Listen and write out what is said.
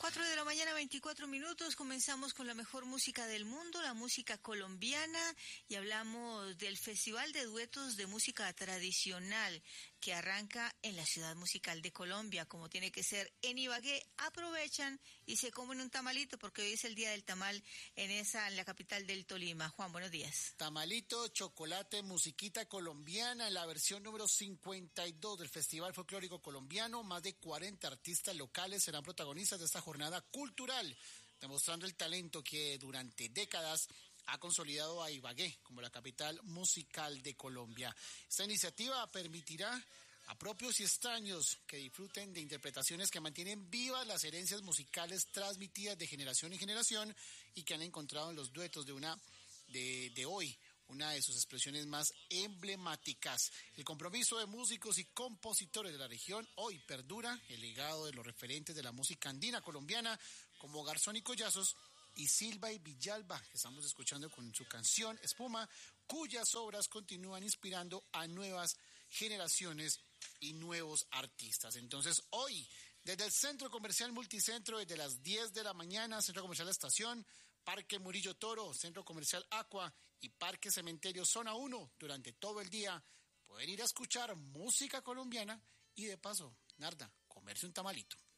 4 de la mañana, 24 minutos. Comenzamos con la mejor música del mundo, la música colombiana, y hablamos del Festival de Duetos de Música Tradicional que arranca en la ciudad musical de Colombia, como tiene que ser en Ibagué. Aprovechan y se comen un tamalito porque hoy es el día del tamal en la capital del Tolima. Juan, buenos días. Tamalito, chocolate, musiquita colombiana en la versión número 52 del Festival Folclórico Colombiano. Más de 40 artistas locales serán protagonistas de esta jornada cultural, demostrando el talento que durante décadas ha consolidado a Ibagué como la capital musical de Colombia. Esta iniciativa permitirá a propios y extraños que disfruten de interpretaciones que mantienen vivas las herencias musicales transmitidas de generación en generación y que han encontrado en los duetos de hoy una de sus expresiones más emblemáticas. El compromiso de músicos y compositores de la región hoy perdura el legado de los referentes de la música andina colombiana como Garzón y Collazos y Silva y Villalba, que estamos escuchando con su canción Espuma, cuyas obras continúan inspirando a nuevas generaciones y nuevos artistas. Entonces hoy, desde el Centro Comercial Multicentro, desde las 10 de la mañana, Centro Comercial La Estación, Parque Murillo Toro, Centro Comercial Aqua y Parque Cementerio Zona 1, durante todo el día pueden ir a escuchar música colombiana y de paso, Narda, comerse un tamalito.